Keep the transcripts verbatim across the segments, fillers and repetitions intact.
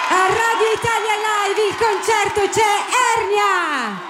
A Radio Italia Live il concerto c'è Ernia.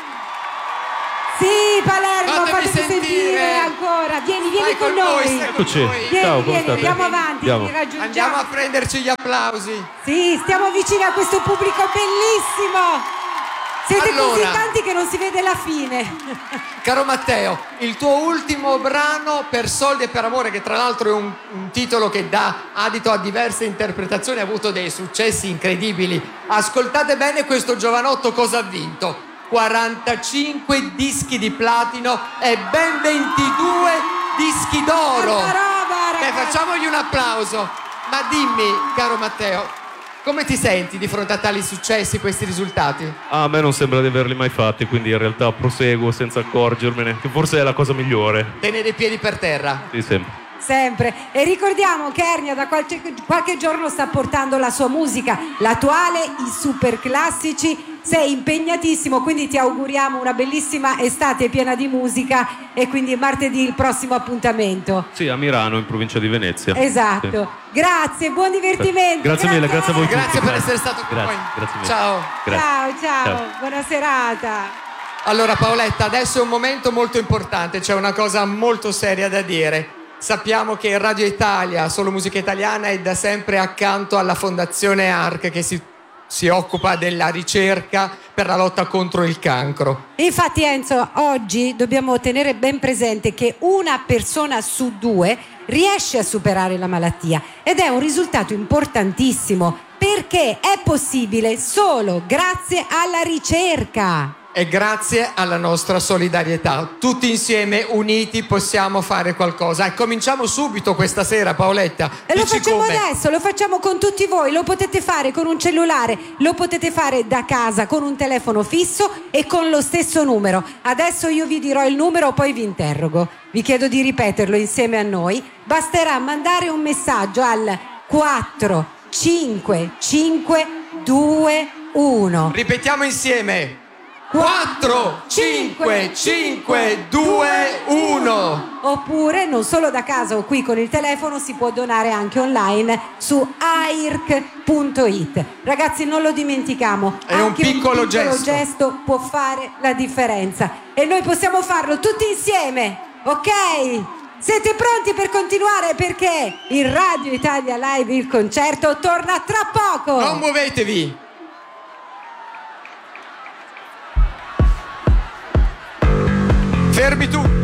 Sì, Palermo, fatemi fatemi sentire. sentire ancora. Vieni, vieni Stai con, con noi. noi, Eccoci. Vieni, Ciao, come vieni, state? andiamo avanti, Andiamo. ti raggiungiamo. Andiamo a prenderci gli applausi. Sì, stiamo vicini a questo pubblico bellissimo. Siete Allora, così tanti che non si vede la fine. Caro Matteo, il tuo ultimo brano, Per soldi e per amore, che tra l'altro è un, un titolo che dà adito a diverse interpretazioni, ha avuto dei successi incredibili. Ascoltate bene questo giovanotto cosa ha vinto: quarantacinque dischi di platino e ben ventidue dischi d'oro. Tanta roba, Beh, ragazzi. facciamogli un applauso. Ma dimmi, caro Matteo, come ti senti di fronte a tali successi, questi risultati? Ah, a me non sembra di averli mai fatti, quindi in realtà proseguo senza accorgermene, che forse è la cosa migliore. Tenere i piedi per terra. Sì, sempre. Sempre. E ricordiamo che Ernia da qualche, qualche giorno sta portando la sua musica, l'attuale, i super classici. Sei impegnatissimo, quindi ti auguriamo una bellissima estate piena di musica e quindi martedì il prossimo appuntamento. Sì, a Milano, in provincia di Venezia. Esatto. Sì. Grazie, buon divertimento. Grazie mille, grazie a voi tutti. Grazie per essere stato con Grazie, noi. grazie mille. Ciao. Grazie. Ciao, ciao, Ciao. buona serata. Allora Paoletta, adesso è un momento molto importante, c'è una cosa molto seria da dire. Sappiamo che Radio Italia, Solo Musica Italiana, è da sempre accanto alla Fondazione A R C che si, si occupa della ricerca per la lotta contro il cancro. Infatti Enzo, oggi dobbiamo tenere ben presente che una persona su due riesce a superare la malattia ed è un risultato importantissimo perché è possibile solo grazie alla ricerca. E grazie alla nostra solidarietà, tutti insieme, uniti, possiamo fare qualcosa. E cominciamo subito questa sera, Paoletta. E lo Dici facciamo come? adesso, lo facciamo con tutti voi, lo potete fare con un cellulare, lo potete fare da casa con un telefono fisso e con lo stesso numero. Adesso io vi dirò il numero, poi vi interrogo. Vi chiedo di ripeterlo insieme a noi. Basterà mandare un messaggio al quattro cinque cinque due uno. Ripetiamo insieme. quattro cinque cinque due uno. Oppure non solo da casa o qui con il telefono, si può donare anche online su airc punto it. Ragazzi, non lo dimentichiamo, è un anche piccolo, un piccolo gesto. gesto può fare la differenza e noi possiamo farlo tutti insieme, ok? Siete pronti per continuare, perché il Radio Italia Live, il concerto, torna tra poco. Non muovetevi. Fermi tutti.